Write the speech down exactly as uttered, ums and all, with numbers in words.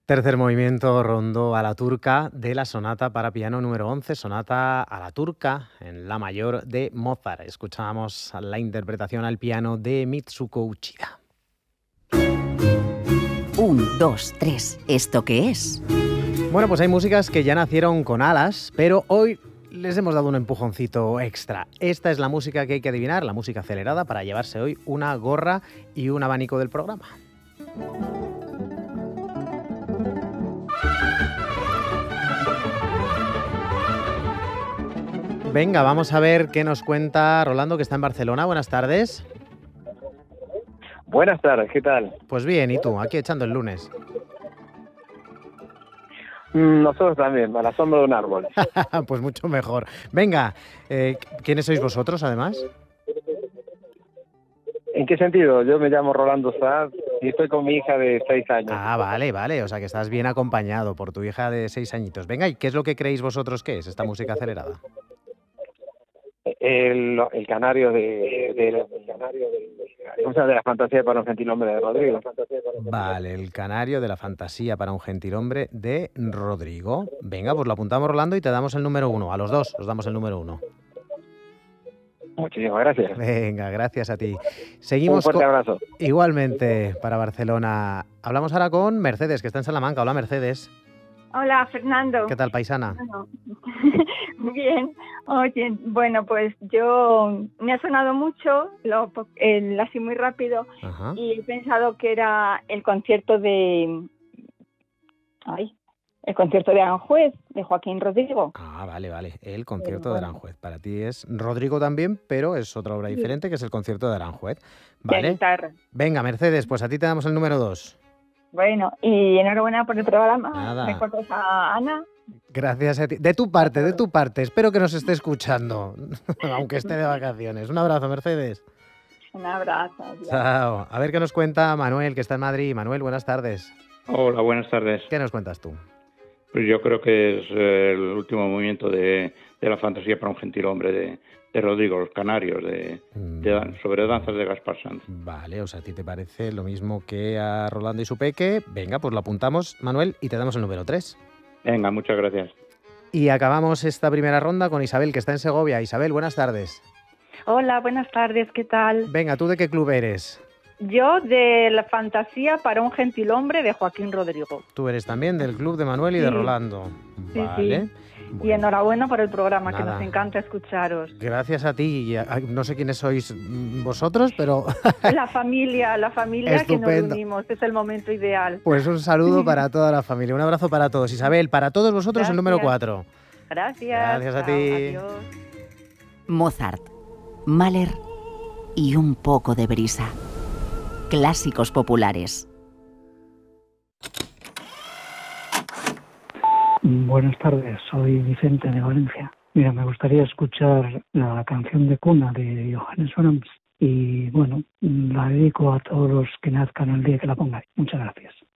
Tercer movimiento, Rondó a la turca de la sonata para piano número once, sonata a la turca en la mayor de Mozart. Escuchábamos la interpretación al piano de Mitsuko Uchida. Un, dos, tres. ¿Esto qué es? Bueno, pues hay músicas que ya nacieron con alas, pero hoy les hemos dado un empujoncito extra. Esta es la música que hay que adivinar, la música acelerada, para llevarse hoy una gorra y un abanico del programa. Venga, vamos a ver qué nos cuenta Rolando, que está en Barcelona. Buenas tardes. Buenas tardes, ¿qué tal? Pues bien, ¿y tú? Aquí echando el lunes. Nosotros también, a la sombra de un árbol. Pues mucho mejor. Venga, eh, ¿quiénes sois vosotros, además? ¿En qué sentido? Yo me llamo Rolando Sá y estoy con mi hija de seis años. Ah, vale, vale, o sea que estás bien acompañado por tu hija de seis añitos. Venga, ¿y qué es lo que creéis vosotros que es esta música acelerada? El, el canario de, de, de, o sea, de la fantasía para un gentilhombre de Rodrigo. Vale, el canario de la fantasía para un gentilhombre de Rodrigo. Venga, pues lo apuntamos, Rolando, y te damos el número uno. A los dos os damos el número uno. Muchísimas gracias. Venga, gracias a ti. Seguimos. Un fuerte con... abrazo. Igualmente, para Barcelona. Hablamos ahora con Mercedes, que está en Salamanca. Hola, Mercedes. Hola, Fernando. ¿Qué tal, paisana? Bueno, bien. Oye, bueno, pues yo me ha sonado mucho, lo, el, así muy rápido, Ajá. y he pensado que era el concierto de... Ay, el concierto de Aranjuez, de Joaquín Rodrigo. Ah, vale, vale. El concierto bueno. de Aranjuez. Para ti es Rodrigo también, pero es otra obra sí. diferente, que es el concierto de Aranjuez. Vale. De guitarra. Venga, Mercedes, pues a ti te damos el número dos. Bueno, y enhorabuena por el programa. Nada. Me cortas a Ana. Gracias a ti. De tu parte, de tu parte. Espero que nos esté escuchando, aunque esté de vacaciones. Un abrazo, Mercedes. Un abrazo. Adiós. Chao. A ver qué nos cuenta Manuel, que está en Madrid. Manuel, buenas tardes. Hola, buenas tardes. ¿Qué nos cuentas tú? Pues yo creo que es el último movimiento de, de la fantasía para un gentilhombre de, de Rodrigo, Los Canarios, de, mm. de, sobre danzas de Gaspar Sanz. Vale, o sea, ¿a ti te parece lo mismo que a Rolando y su peque? Venga, pues lo apuntamos, Manuel, y te damos el número tres. Venga, muchas gracias. Y acabamos esta primera ronda con Isabel, que está en Segovia. Isabel, buenas tardes. Hola, buenas tardes, ¿qué tal? Venga, ¿tú de qué club eres? Yo de la fantasía para un gentilhombre de Joaquín Rodrigo. Tú eres también del club de Manuel y sí. de Rolando. Sí, vale. Sí. Bueno. Y enhorabuena por el programa, Nada. que nos encanta escucharos. Gracias a ti. No sé quiénes sois vosotros, pero... La familia, la familia Estupendo. Que nos unimos. Es el momento ideal. Pues un saludo para toda la familia. Un abrazo para todos. Isabel, para todos vosotros Gracias. el número cuatro. Gracias. Gracias a ti. Adiós. Mozart, Mahler y un poco de brisa. Clásicos populares. Buenas tardes, soy Vicente de Valencia. Mira, me gustaría escuchar la canción de cuna de Johannes Brahms y, bueno, la dedico a todos los que nazcan el día que la pongáis. Muchas gracias.